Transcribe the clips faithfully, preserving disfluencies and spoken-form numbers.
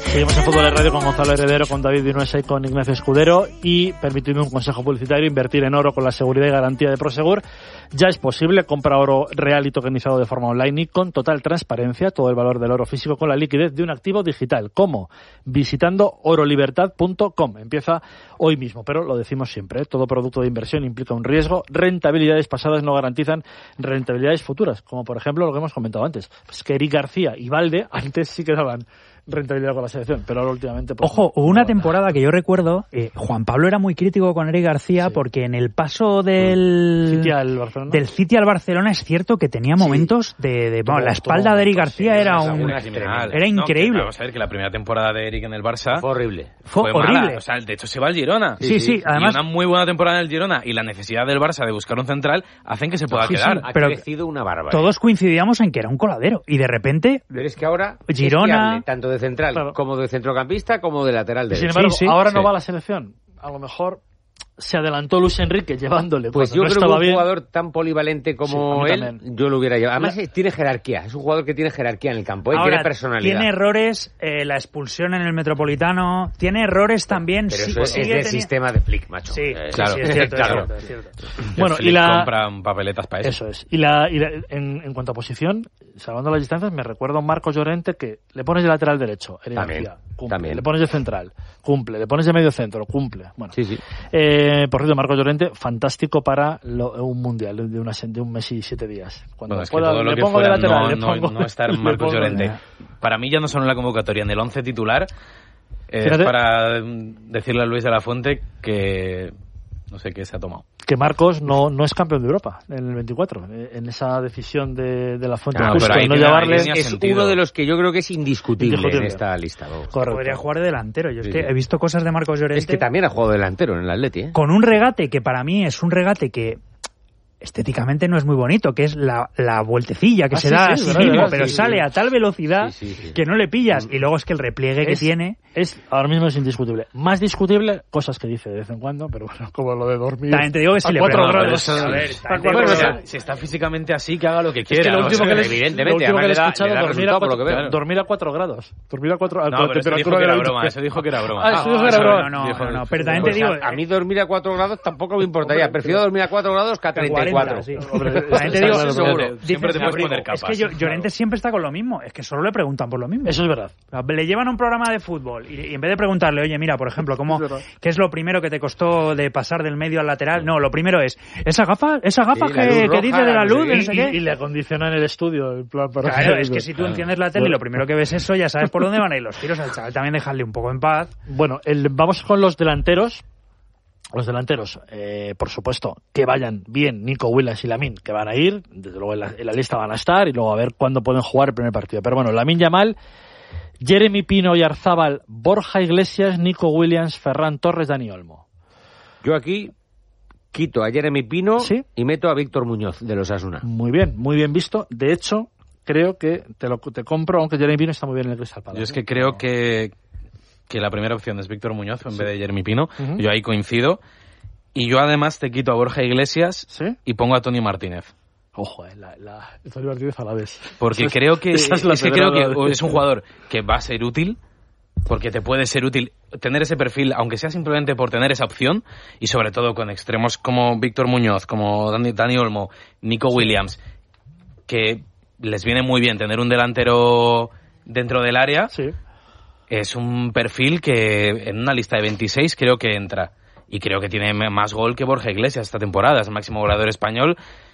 Seguimos en Fútbol de Radio con Gonzalo Heredero, con David Vinuesa y con Ignacio Escudero. Y permitiendo un consejo publicitario: invertir en oro con la seguridad y garantía de Prosegur ya es posible. Compra oro real y tokenizado de forma online y con total transparencia. Todo el valor del oro físico con la liquidez de un activo digital. ¿Cómo? Visitando oro libertad punto com. Empieza hoy mismo, pero lo decimos siempre, ¿eh? Todo producto de inversión implica un riesgo. Rentabilidades pasadas no garantizan rentabilidades futuras, como por ejemplo lo que hemos comentado antes. Pues que Eric García y Valde antes sí que daban rentabilidad con la selección, pero ahora últimamente... Pues, Ojo, hubo una temporada que yo recuerdo, eh, Juan Pablo era muy crítico con Eric García, sí, porque en el paso del City al Barcelona, del City al Barcelona es cierto que tenía momentos sí. de... de bueno, la espalda de Eric García sí, era un era increíble. No, vamos a ver que la primera temporada de Eric en el Barça fue horrible. Fue, fue horrible. Mala. O sea, de hecho se va al Girona. Sí, sí, sí, y además... una muy buena temporada en el Girona y la necesidad del Barça de buscar un central hacen que se pueda sí, quedar. Sí, ha pero crecido una barbaridad. Todos coincidíamos en que era un coladero y de repente... Pero es que ahora Girona... es fiable, tanto de central claro. como de centrocampista como de lateral derecho. Sin embargo, sí, sí, ahora sí. no va a la selección. A lo mejor se adelantó Luis Enrique llevándole. Pues yo no creo que un bien. jugador tan polivalente como sí, él, también. yo lo hubiera llevado. Además, La... tiene jerarquía. Es un jugador que tiene jerarquía en el campo. Él Ahora, tiene personalidad. Tiene errores, eh, la expulsión en el Metropolitano. Tiene errores también. Pero sí, eso es, es del teni... sistema de Flick, macho. Sí, eh, claro. Sí, sí, es cierto, claro. es cierto, es cierto. Bueno, Flick y la... compran papeletas para eso. Eso es. Y, la, y la, en, en cuanto a posición, salvando las distancias, me recuerdo a Marcos Llorente que le pones de lateral derecho, Eric También, García, cumple. también. Le pones de central, cumple. Le pones de medio centro, cumple. Bueno, Sí, sí. Eh, por cierto, Marcos Llorente, fantástico para lo, un mundial de, una, de un mes y siete días. Cuando Bueno, es pueda, que todo lo le que pongo fuera de lateral, no, le no, pongo, no estar le Marcos pongo, Llorente. eh. Para mí ya no solo en la convocatoria, en el once titular, eh, Fíjate, es para decirle a Luis de la Fuente que no sé qué se ha tomado. Que Marcos no, no es campeón de Europa en el veinticuatro, en esa decisión de, de la Fuente. Ah, justo, pero ahí no tiene- llevarle... ahí tenía Es sentido. uno de los que yo creo que es indiscutible, Indiscutible. en esta lista. Vamos. Correcto. Podría jugar de delantero. Yo es Sí, que sí. he visto cosas de Marcos Llorente Es que también ha jugado delantero en el Atleti, ¿eh? con un regate que para mí es un regate que estéticamente no es muy bonito, que es la, la vueltecilla que Ah, se sí, da sí, a es sí verdad, mismo, verdad, pero sí, sale sí. a tal velocidad Sí, sí, sí. que no le pillas. Y luego es que el repliegue que Es- tiene... Es, ahora mismo es indiscutible. Más discutible, cosas que dice de vez en cuando, pero bueno, como lo de dormir. También te digo que si a le cuatro pregunto, grados. pero eso- a ver, A también te cuatro digo que- grados. Si está físicamente así, que haga lo que Es quiera. que lo o último sea, que le, evidentemente, lo último que le he además le da- escuchado le da dormir a, resultado por cuatro, lo que veo. claro, dormir a cuatro grados. Dormir a cuatro, a No, la pero eso dijo temperatura que de era la broma, habitación. eso dijo que era broma. Ah, eso dijo que era no, broma. no, no, Dijo- no, no, pero también Pues te digo... a, a mí dormir a cuatro grados tampoco me importaría. Hombre, Prefiero dormir a cuatro grados que a treinta y cuatro. cuarenta, sí. Hombre, También te digo, claro, seguro. claro. Siempre te Dicen, puedes poner es capas. que Llo- Llorente siempre está con lo mismo, es que solo le preguntan por lo mismo. Eso es verdad. Le llevan a un programa de fútbol y, y en vez de preguntarle, oye, mira, por ejemplo, ¿cómo, Es verdad. ¿qué es lo primero que te costó de pasar del medio al lateral? No, lo primero es, esa gafa, esa gafa Sí, la que, luz que roja, dice de la no sé luz, qué. no sé Y, qué. y le acondicionan el estudio. En plan, para Claro, hacer- es que si tú Claro. enciendes la tele y lo primero que ves eso, ya sabes por dónde van a ir los tiros. Al chaval también dejarle un poco en paz. Bueno, el, vamos con los delanteros. Los delanteros, eh, por supuesto, que vayan bien Nico Williams y Lamine, que van a ir, desde luego en la, en la lista van a estar, y luego a ver cuándo pueden jugar el primer partido. Pero bueno, Lamine Yamal, Jeremy Pino y Arzábal, Borja Iglesias, Nico Williams, Ferran Torres, Dani Olmo. Yo aquí quito a Jeremy Pino ¿Sí? y meto a Víctor Muñoz de los Asuna. Muy bien, muy bien visto. De hecho, creo que te lo te compro, aunque Jeremy Pino está muy bien en el Crystal Palace. Yo es que creo que, que la primera opción es Víctor Muñoz en vez de Jeremy Pino. Ujú. Yo ahí coincido. Y yo además te quito a Borja Iglesias ¿Sí? y pongo a Tony Martínez. Ojo, eh, la, la, Tony Martínez a la vez. Porque Esa es- creo que, esa es la es que creo pedrada que de- es un jugador que va a ser útil, porque te puede ser útil tener ese perfil, aunque sea simplemente por tener esa opción, y sobre todo con extremos como Víctor Muñoz, como Dani, Dani Olmo, Nico Williams, que les viene muy bien tener un delantero dentro del área. Sí. Es un perfil que en una lista de veintiséis creo que entra. Y creo que tiene más gol que Borja Iglesias esta temporada. Es el máximo goleador español.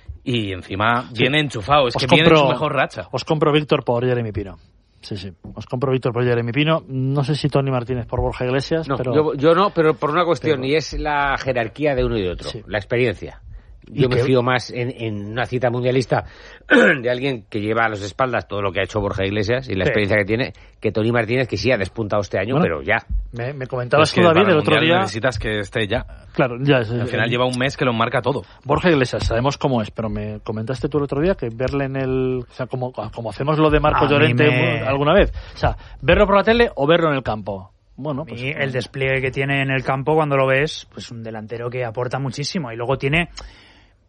Y encima viene enchufado. Es Os que viene en compro- su mejor racha. Os compro Víctor por Jeremy Pino. Sí, sí. Os compro Víctor por Jeremy Pino. No sé si Tony Martínez por Borja Iglesias, No, pero... yo, yo no, pero por una cuestión, Pero- y es la jerarquía de uno y de otro, Sí. la experiencia. Y Yo me que- fío más en, en una cita mundialista de alguien que lleva a las espaldas todo lo que ha hecho Borja Iglesias y la Sí. experiencia que tiene, que Tony Martínez, que sí ha despuntado este año, Bueno, pero ya. Me, me comentabas Es que tú, David, para el otro Mundial día... necesitas que esté ya. Claro, ya. es- Al final eh, lleva un mes que lo marca todo. Borja Iglesias, sabemos cómo es, pero me comentaste tú el otro día que verle en el... O sea, como, como hacemos lo de Marcos A mí Llorente me- alguna vez. O sea, verlo por la tele o verlo en el campo. Bueno, pues... Y el despliegue que tiene en el campo cuando lo ves, pues un delantero que aporta muchísimo. Y luego tiene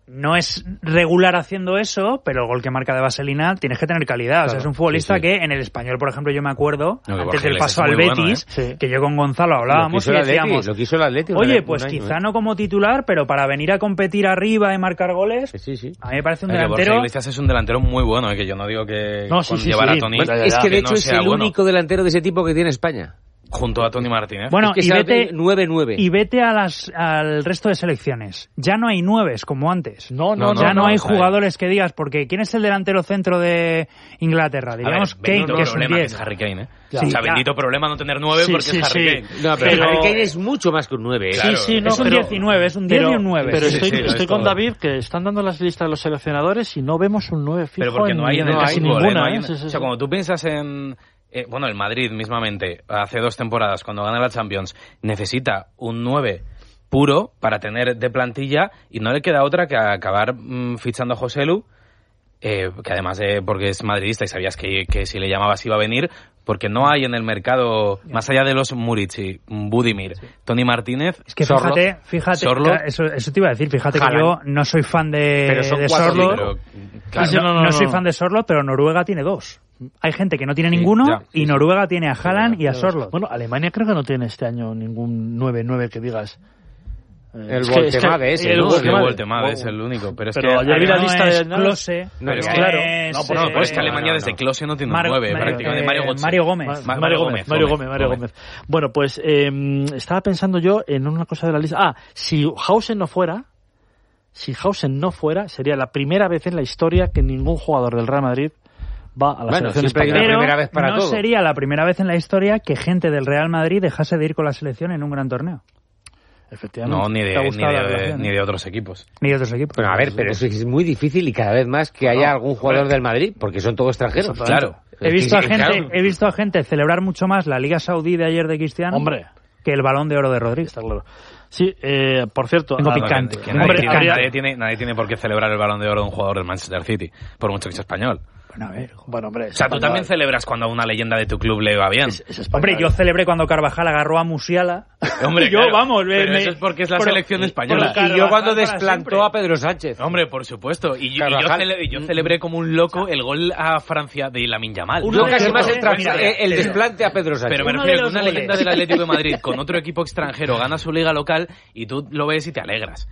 no es regular haciendo eso, pero el gol que marca de vaselina tienes que tener calidad. Claro, o sea, es un futbolista sí, sí. que en el Español, por ejemplo, yo me acuerdo, no, antes del paso al Betis, bueno, ¿eh? que yo con Gonzalo hablábamos y decíamos, lo quiso el Atleti, oye, pues año, quizá ¿eh? no como titular, pero para venir a competir arriba y marcar goles, sí, sí. a mí me parece un es delantero... Que Iglesias es un delantero muy bueno, ¿eh? que yo no digo que no, sí, con sí, llevar sí. a Toni... Bueno, es que de que hecho no es el bueno. único delantero de ese tipo que tiene España. Junto a Toni Martínez. Bueno, es que y vete nueve nueve. Y vete a las, al resto de selecciones. Ya no hay nueves como antes. No, no, ya no, no hay no, jugadores hay. que digas, porque ¿quién es el delantero centro de Inglaterra? Diríamos Kane, que es un diez. Que es Harry Kane, ¿eh? Sí, o sea, ya. bendito problema no tener nueve sí, porque sí, es Harry sí. Kane. No, pero, pero Harry Kane es mucho más que un nueve. Sí, Claro. sí, no, es un pero, diecinueve, es un diez pero, y un nueve. Pero sí, estoy, sí, sí, estoy con todo. David, que están dando las listas de los seleccionadores y no vemos un nueve fijo pero porque no hay en el casi fútbol, ninguna. ¿eh? No hay ¿eh? en- Sí, sí, o sea, sí. cuando tú piensas en... Eh, bueno, el Madrid mismamente, hace dos temporadas, cuando gana la Champions, necesita un nueve puro para tener de plantilla y no le queda otra que acabar mmm, fichando a Joselu, eh, que además de porque es madridista y sabías que, que si le llamabas iba a venir, porque no hay en el mercado, más allá de los Murici, Budimir, sí. Toni Martínez, es que Sorloth, fíjate, fíjate, Sorloth, eso, eso te iba a decir, fíjate Haaland. que yo no soy fan de, Pero son de cuatro, Sorloth, pero, claro, no, no, no, no no, soy no. fan de Sorloth, pero Noruega tiene dos. Hay gente que no tiene Sí, ninguno ya, sí, y sí. Noruega tiene a Haaland y a Sorloth. Bueno, Alemania creo que no tiene este año ningún nueve nueve que digas. El Voltemade ese, el ¿no? el Voltemade. Voltemade es el único, pero es Pero que... ayer vi la no lista es de... Klose, No, no es es, que- claro. es, No, por No, no, pues es que eh, Alemania no, desde no. Klose no tiene Mar- un nueve, Mario- prácticamente. eh, Mario Götze. Mario Gómez. Ma- Ma- Mario Gómez, Mario Gómez, Mario Gómez. Gómez. Bueno, pues eh, estaba pensando yo en una cosa de la lista. Ah, si Hausen no fuera, si Hausen no fuera, sería la primera vez en la historia que ningún jugador del Real Madrid va a la Bueno, selección siempre hay una española. Pero primera vez para no todo. sería la primera vez en la historia que gente del Real Madrid dejase de ir con la selección en un gran torneo. Efectivamente. No, ni ¿Te ha de, ni, gustado la de, relación, ni eh? de otros equipos. Ni de otros equipos. Pero a ver, pero eso es muy difícil y cada vez más que haya algún jugador del Madrid, porque son todos extranjeros. Claro. He visto a Sí, gente, claro. he visto a gente celebrar mucho más la Liga Saudí de ayer de Cristiano Hombre, que el Balón de Oro de Rodríguez. está claro. Sí, eh, por cierto... Tengo ah, picante. Que, que Hombre, nadie, tiene, habría- nadie, tiene, nadie tiene por qué celebrar el Balón de Oro de un jugador del Manchester City, por mucho que sea español. Bueno, a ver. Bueno, hombre... O sea, tú también celebras cuando a una leyenda de tu club le va bien. Es, es español. Hombre, yo celebré cuando Carvajal agarró a Musiala. Hombre, yo, claro, vamos, me- pero me- eso es porque es la por- selección española. por- Y yo cuando Carvajal para desplantó siempre. a Pedro Sánchez. Hombre, por supuesto. Y yo, y yo, Carvajal. cele- yo celebré como un loco el gol a Francia de Lamine Yamal. Uno Yo de casi los más el, goles- tra- mira, eh, el mira. desplante a Pedro Sánchez. Pero me Uno refiero de que los una goles. leyenda del Atlético de Madrid con otro equipo extranjero gana su liga local y tú lo ves y te alegras.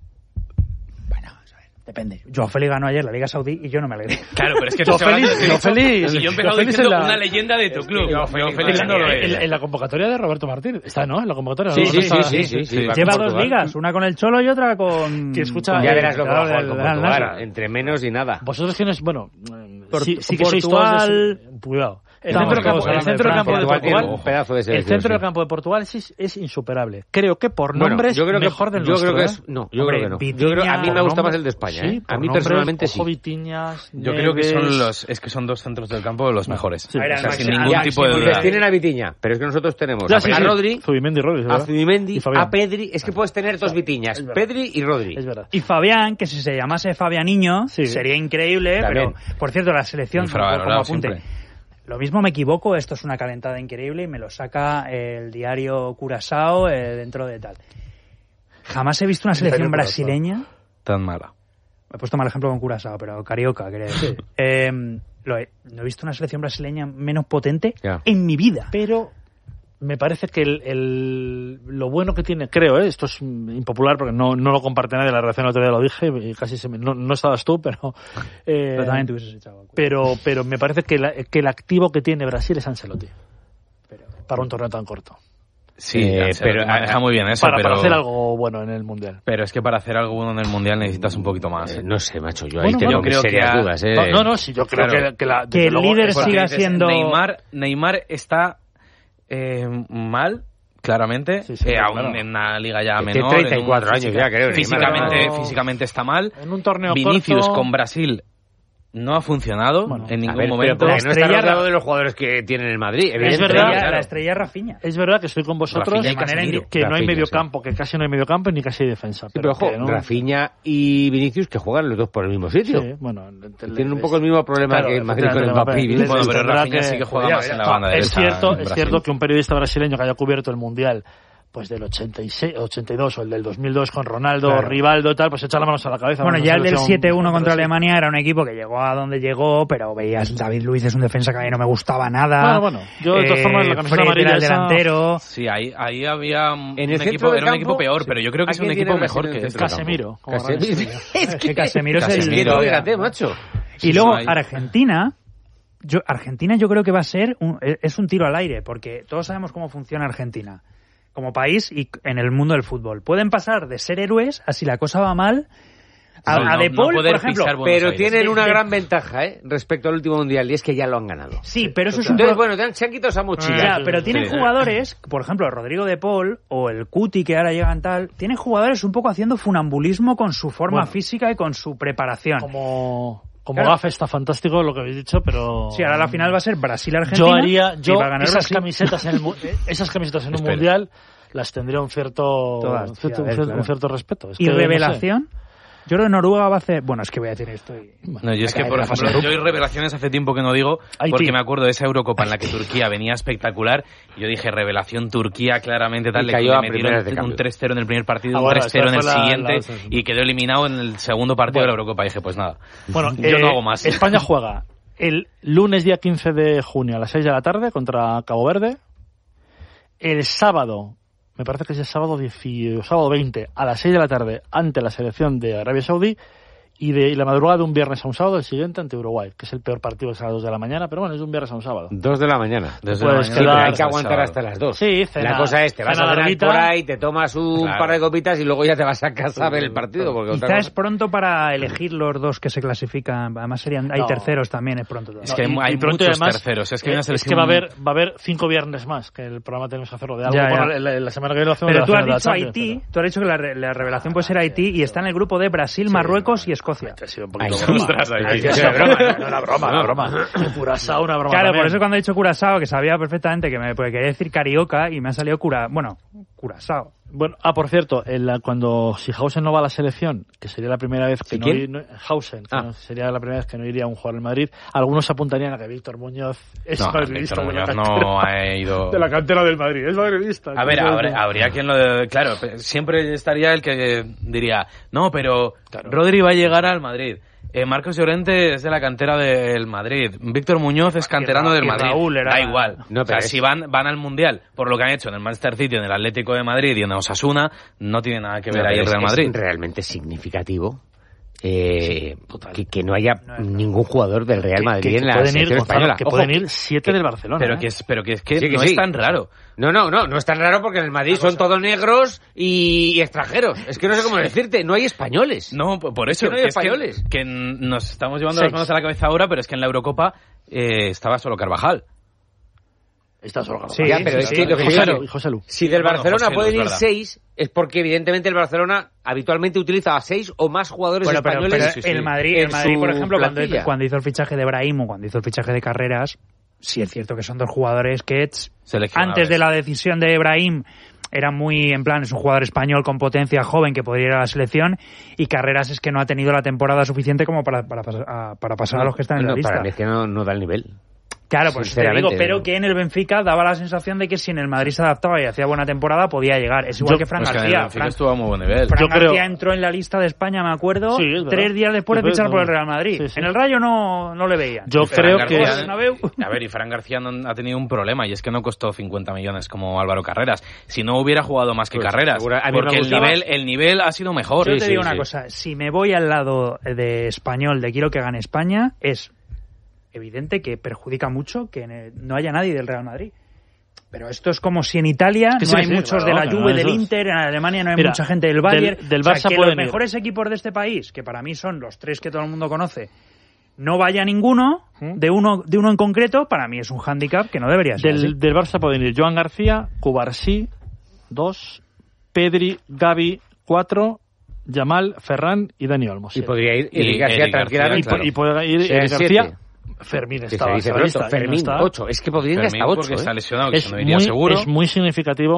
Bueno, vamos a ver, depende. Joao Félix ganó ayer la Liga Saudí y yo no me alegré. Claro, pero es que Joao tú te vas- Félix, te he Joao dicho- Félix, y yo he Joao empezado Félix diciendo en la- una leyenda de tu club. Joao Joao Félix Félix En, no lo en- es. en la convocatoria de Roberto Martínez. Está, ¿no? En la convocatoria. Sí, ¿no? sí, Está- sí, sí, sí, sí. va Lleva con dos Portugal. ligas, una con el Cholo y otra con... Que escucha- con- Ya verás lo que va a del- jugar con del Al Portugal. Nassr. Entre menos y nada. Vosotros tienes, bueno, eh, Por- sí, sí que sois todos Portugal- de- cuidado. El Estamos centro del campo, todos el hablando centro de del campo de Portugal tiene Portugal, un pedazo de el selección, centro del sí. campo de Portugal es, es insuperable. Creo que por Bueno, nombres yo creo que, mejor del yo nuestro. creo que ¿eh? es, no, yo Hombre, creo que no. Vitinha, Yo creo, a mí me por gusta nombres- más el de España, sí, ¿eh? A por mí nombres, personalmente sí. Ojo, Vitinhas, Yo creo que son Neves. los es que son dos centros del campo los mejores. Sí. A ver, O sea, además, sin ya- ningún ya, tipo sí, de porque duda. Ustedes tienen a Vitinha, pero es que nosotros tenemos Ya, a, sí, a sí. Rodri, Zubimendi, Rodri, es a verdad. Zubimendi, Y Fabián. a Pedri. Es que puedes tener dos Vitiñas, Es verdad. Pedri y Rodri. Es verdad. Y Fabián, que si se llamase Fabianiño, Sí. sería increíble, También. pero por cierto, la selección, como Infravalorado apunte, siempre. lo mismo me equivoco, esto es una calentada increíble y me lo saca el diario Curazao eh, dentro de tal. Jamás he visto una selección Curazao. brasileña, Tan mala. he puesto mal ejemplo con Curazao, pero Carioca, quería decir. Eh, lo he, no he visto una selección brasileña menos potente Ya. en mi vida. Pero me parece que el, el- lo bueno que tiene, creo, ¿eh? Esto es mm, impopular porque no, no lo comparte nadie, la redacción el otro día lo dije y casi se me, no, no estabas tú, pero, eh, Pero también te hubieses echado. a culo. pero, pero me parece que, la- que el activo que tiene Brasil es Ancelotti. Para un torneo tan corto. Sí, Eh, Ancelotti pero- maneja muy bien eso, Para, pero para hacer algo bueno en el Mundial. pero es que para hacer algo bueno en el mundial necesitas un poquito más. Eh, ¿eh? no sé, macho, yo ahí Bueno, tengo bueno, mis creo que serias a- dudas, ¿eh? No, no, no, sí, yo creo Claro. que, que, la, Que desde el luego, líder es- Porque siga dices, siendo- Neymar, Neymar está eh, mal, claramente, Sí, sí, eh, claro. aún en una liga ya Que menor. tiene treinta y cuatro en un- años ya, creo. Físicamente, Neymar. físicamente está mal. En un torneo Vinicius corto, con Brasil no ha funcionado Bueno, en A ningún ver, pero momento. porque La no está estrella- rodeado de los jugadores que tienen el Madrid, Es evidentemente. verdad, La claro. estrella es Rafinha. es verdad que estoy con vosotros Rafinha y de manera Casemiro. indi- que no hay Rafinha, medio sí. campo, que casi no hay medio campo ni casi hay defensa. Sí, pero ojo, que no- Rafinha y Vinicius que juegan los dos por el mismo sitio. Sí, bueno, Tienen un poco el mismo problema Claro, que el Madrid con efectivamente, Mbappé y les- Vinicius. Bueno, les pero tendrá Rafinha sí que juega Ya, más ya. en la No, banda es derecha cierto, en es Brasil. cierto que un periodista brasileño que haya cubierto el Mundial pues del ochenta y seis, ochenta y dos o el del dos mil dos con Ronaldo, claro. Rivaldo y tal, pues echa las manos a la cabeza. Bueno, ya el del siete uno contra Alemania era un equipo que llegó a donde llegó, pero veías David Luiz es un defensa que a mí no me gustaba nada. Bueno, bueno, yo de todas formas la camiseta amarilla era el delantero. Sí, ahí, ahí había un, en el equipo, era un campo, equipo peor, sí. pero yo creo que es un equipo mejor que este. Casemiro. Casemiro. Es que Casemiro es el... Casemiro, fíjate, macho. Y luego Argentina... Yo, Argentina yo creo que va a ser un, es un tiro al aire, porque todos sabemos cómo funciona Argentina como país y en el mundo del fútbol. Pueden pasar de ser héroes a si la cosa va mal a, no, a De Paul, no por ejemplo. Pero tienen una gran ventaja ¿eh? respecto al último mundial y es que ya lo han ganado. Sí, pero eso es un... Entonces, bueno, se han quitado esa mochila. Ya, pero tienen sí. jugadores, por ejemplo, Rodrigo De Paul o el Cuti que ahora llegan tal, tienen jugadores un poco haciendo funambulismo con su forma bueno, física y con su preparación. Como... Como claro. Gafe está fantástico lo que habéis dicho, pero... Sí, ahora la final va a ser Brasil-Argentina. Yo haría... Yo va a ganar esas, Brasil. camisetas en el, esas camisetas en un Espera. mundial las tendría un cierto, Todas, un cierto, tía, ver, un claro. cierto respeto. Es ¿Y que, revelación? No sé. Yo creo que Noruega va a hacer... Bueno, es que voy a decir esto y... No, yo es que, por ejemplo, yo hay revelaciones hace tiempo que no digo, porque me acuerdo de esa Eurocopa en la que Turquía venía espectacular. Yo dije, revelación Turquía, claramente tal, le, le metieron un tres cero en el primer partido, ah, un bueno, tres cero en el la, siguiente, la, la, y quedó eliminado en el segundo partido bueno. de la Eurocopa. Y dije, pues nada, bueno, yo eh, no hago más. España juega el lunes día quince de junio a las seis de la tarde contra Cabo Verde. El sábado... Me parece que es el sábado, diez, sábado veinte a las seis de la tarde ante la selección de Arabia Saudí y de y la madrugada de un viernes a un sábado el siguiente ante Uruguay, que es el peor partido, es a las dos de la mañana, pero bueno, es de un viernes a un sábado. dos de la mañana. Dos de la mañana. Sí, pero hay que aguantar hasta las dos. Sí, cena, la cosa es, te vas a cenar por ahí, te tomas un claro. par de copitas y luego ya te vas a casa a ver el partido. Porque Quizá cosa... es pronto para elegir los dos que se clasifican, además serían hay no. terceros también, es pronto. Es que no, hay y pronto muchos además, terceros. Es que, es, es que va a haber va a haber cinco viernes más, que el programa tenemos que hacerlo de algo. Ya, ya. Por la, la semana que viene lo hacemos. Pero de tú la has dicho Champions, Haití, pero... tú has dicho que la, la revelación puede ser Haití y está en el grupo de Brasil, Marruecos sí, y Escocia. Ay, ostras, ahí, sí, una broma, no, una broma, una broma. Curazao, una broma. Claro, también. por eso cuando he dicho Curazao, que sabía perfectamente que me porque quería decir Carioca y me ha salido Cura, bueno, Curazao. Bueno, ah, por cierto, en la, cuando si Hausen no va a la selección, que sería la primera vez que ¿Sí, no, no Hausen, que ah. no, sería la primera vez que no iría a un jugador en Madrid, algunos apuntarían a que Víctor Muñoz es no, madridista Víctor de la Muñoz cantera, no ha ido de la cantera del Madrid, es madridista. A ver, habría, habría quien lo de, claro, siempre estaría el que diría, no, pero claro. Rodri va a llegar al Madrid. Eh, Marcos Llorente es de la cantera del Madrid. Víctor Muñoz es canterano del Madrid. Era... Da igual. No, o sea, es... si van van al Mundial por lo que han hecho en el Manchester City, en el Atlético de Madrid y en Osasuna, no tiene nada que ver no, ahí el Real Madrid. Es realmente significativo eh, sí, que, que no haya no ningún jugador del Real Madrid que, que, que en la selección española. Que Ojo, pueden ir siete que, del Barcelona. Pero ¿eh? que es, pero que es que, sí, que no sí. es tan raro. No, no, no, no es tan raro porque en el Madrid son todos negros y, y extranjeros. Es que no sé cómo decirte, no hay españoles. No, por eso. Es que no hay que españoles. Es que, que nos estamos llevando Seis. las manos a la cabeza ahora, pero es que en la Eurocopa eh, estaba solo Carvajal. Está solo Carvajal. Sí, ya, pero sí, es sí, que lo que José digo, Lu, José Lu. Si del bueno, Barcelona José Lu, pueden ir es seis, es porque evidentemente el Barcelona habitualmente utiliza a seis o más jugadores bueno, pero, españoles. Pero, pero el Madrid, el Madrid por ejemplo, cuando, cuando hizo el fichaje de Brahim o cuando hizo el fichaje de Carreras, sí es cierto que son dos jugadores que antes de la decisión de Brahim era muy en plan, es un jugador español con potencia, joven, que podría ir a la selección, y Carreras es que no ha tenido la temporada suficiente como para, para, para, para pasar no, a los que están en no, la lista. Para mí es que no, no da el nivel. Claro, pues te digo, pero que en el Benfica daba la sensación de que si en el Madrid se adaptaba y hacía buena temporada podía llegar. Es igual yo, que Fran pues García. Que en el Benfica estuvo a muy buen nivel. Fran yo García creo... entró en la lista de España, me acuerdo, sí, tres días después de fichar por el Real Madrid. Sí, sí. En el Rayo no, no le veían. Yo creo que... A ver, y Fran García no, ha tenido un problema y es que no costó cincuenta millones como Álvaro Carreras. Si no hubiera jugado más que pues, Carreras, porque el nivel, el nivel ha sido mejor. Yo sí, te digo sí, una sí. cosa, si me voy al lado de español, de quiero que gane España, es evidente que perjudica mucho que no haya nadie del Real Madrid. Pero esto es como si en Italia es que no sí, hay sí, muchos claro, de la Juve, no, del Inter, en Alemania no hay Mira, mucha gente del Bayern. Del, del Barça, o sea, que los mejores ir. equipos de este país, que para mí son los tres que todo el mundo conoce, no vaya ninguno, ¿Mm? de uno de uno en concreto, para mí es un hándicap que no debería ser del, así. Del Barça pueden ir Joan García, Cubarsí, dos, Pedri, Gavi, cuatro, Yamal, Ferran y Dani Olmo. Y podría ir Eric García tranquilamente. Y, y puede ir Eric García. Fermín estaba se dice Fermín, ocho. Es que podrían ir hasta ocho. Porque ¿eh? está lesionado, que es, se no iría muy, seguro. es muy significativo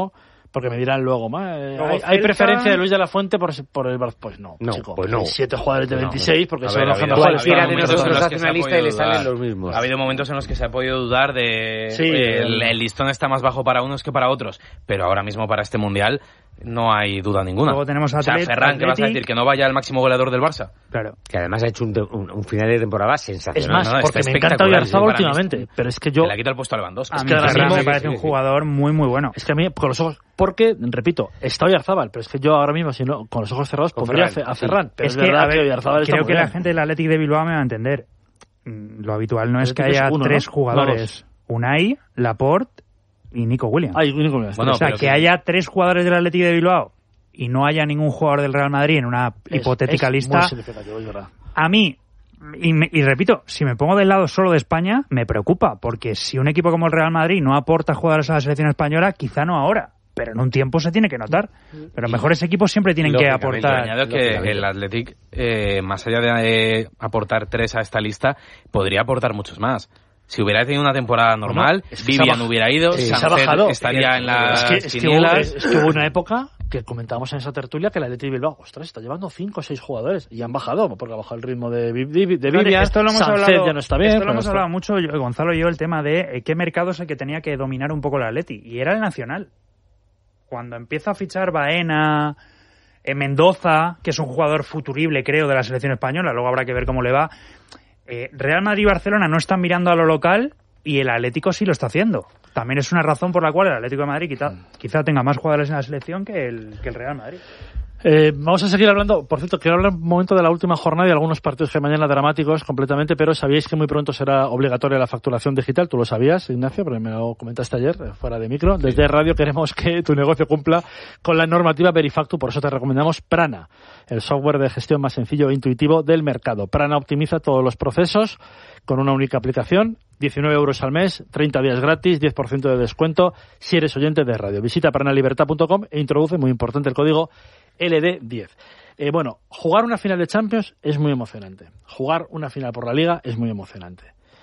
Porque me dirán luego, ¿hay, ¿hay preferencia de Luis de la Fuente por, por el Barça? Pues no, no, chico. Pues no. Siete jugadores de veintiséis, no. porque a se ver, lo dejan mejor. Cualquiera de nosotros hace una lista y le salen los mismos. Ha habido momentos en los que se ha podido dudar de... Sí, eh, el, el listón está más bajo para unos que para otros, pero ahora mismo para este Mundial no hay duda ninguna. Luego tenemos a o sea, Atlet, Ferran, Atleti. ¿qué vas a decir? ¿Que no vaya el máximo goleador del Barça? Claro. Que además ha hecho un, un, un final de temporada sensacional. Es más, no, no, porque me encanta Oyarzabal últimamente, pero es que yo... Le ha quitado el puesto a Lewandowski. A Es mí que ahora Ferran mismo- me parece sí, un sí, sí. jugador muy, muy bueno. Es que a mí, con los ojos... Porque, repito, está Oyarzabal, pero es que yo ahora mismo, si no, con los ojos cerrados, Con pondría Ferran, a sí. Ferran. Pero es es, que, verdad a ver, que Oyarzabal está creo muy que la bien. gente del Athletic de Bilbao me va a entender. Mm, Lo habitual no es que Athletic es haya uno, tres ¿no? jugadores. Unai, Laporte y Nico Williams. Ay, único que Bueno, o sea, pero que sí. haya tres jugadores del Athletic de Bilbao y no haya ningún jugador del Real Madrid en una Es- hipotética es lista, muy significativo, es verdad. a mí, y, me- y repito, si me pongo del lado solo de España, me preocupa, porque si un equipo como el Real Madrid no aporta jugadores a la selección española, quizá no ahora, pero en un tiempo se tiene que notar. Pero mejores equipos siempre tienen que Lógicamente, aportar. Añado que el Athletic, eh, más allá de eh, aportar tres a esta lista, podría aportar muchos más. Si hubiera tenido una temporada normal, es que se ha Vivian baj- hubiera ido, Sí, se ha Sánchez bajado. estaría en las Es que, es, que hubo, quinielas. es que hubo una época que comentábamos en esa tertulia que el Athletic de Bilbao, ostras, está llevando cinco o seis jugadores y han bajado, porque ha bajado el ritmo de, Vi- de, de Vivian, esto lo hemos Sánchez hablado, ya no está bien. esto lo pero hemos está- hablado mucho, yo- Gonzalo y yo, el tema de eh, qué mercado es el que tenía que dominar un poco el Atleti, y era el Nacional. Cuando empieza a fichar Baena, eh, Mendoza, que es un jugador futurible, creo, de la selección española, luego habrá que ver cómo le va, eh, Real Madrid y Barcelona no están mirando a lo local y el Atlético sí lo está haciendo. También es una razón por la cual el Atlético de Madrid quizá, quizá tenga más jugadores en la selección que el, que el Real Madrid. Eh, vamos a seguir hablando, por cierto, quiero hablar un momento de la última jornada y algunos partidos que mañana dramáticos completamente, pero sabíais que muy pronto será obligatoria la facturación digital. Tú lo sabías, Ignacio, pero me lo comentaste ayer, eh, fuera de micro. Desde sí. Radio queremos que tu negocio cumpla con la normativa Verifactu, por eso te recomendamos Prana, el software de gestión más sencillo e intuitivo del mercado. Prana optimiza todos los procesos con una única aplicación, diecinueve euros al mes, treinta días gratis, diez por ciento de descuento si eres oyente de radio. Visita pranalibertad punto com e introduce, muy importante, el código L D diez. Eh, bueno, jugar una final de Champions es muy emocionante. Jugar una final por la Liga es muy emocionante.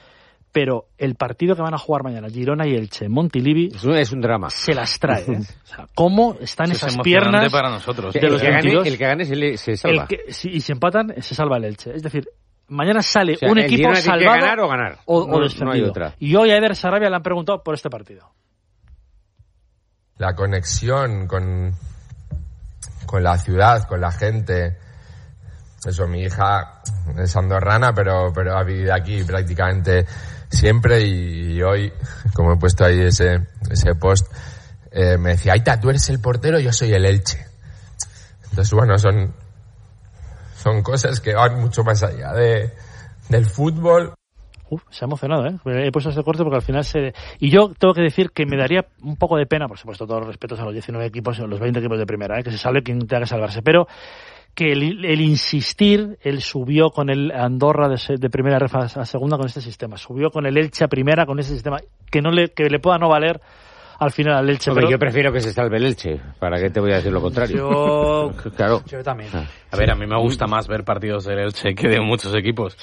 Pero el partido que van a jugar mañana, Girona y Elche, Montilivi, es un, es un drama. Se las trae. ¿eh? O sea, ¿cómo están Eso esas es piernas para nosotros? de el, los que gane, veintidós? el que gane se, se salva. El que, si, y si empatan, se salva el Elche. Es decir, mañana sale o sea, un el equipo Girona tiene salvado que ganar o ganar. o, no, o descendido. No hay otra. Y hoy a Eder Sarabia le han preguntado por este partido. La conexión con, con la ciudad, con la gente. Eso, mi hija es andorrana, pero, pero ha vivido aquí prácticamente siempre y, y hoy, como he puesto ahí ese, ese post, eh, me decía, Aita, tú eres el portero, yo soy el Elche. Entonces, bueno, son, son cosas que van mucho más allá de, del fútbol. Uf, se ha emocionado, ¿eh? He puesto este corte porque al final se... Y yo tengo que decir que me daría un poco de pena, por supuesto, todos los respetos a los diecinueve equipos, a los veinte equipos de primera, ¿eh? Que se salve quien tenga que salvarse, pero que el, el insistir, él subió con el Andorra de, de primera ref a segunda con este sistema, subió con el Elche a primera con este sistema, que no le, que le pueda no valer al final al Elche. Hombre, pero... yo prefiero que se salve el Elche, ¿para qué te voy a decir lo contrario? Yo, claro. yo también. A ver, a mí me gusta más ver partidos del Elche que de muchos equipos.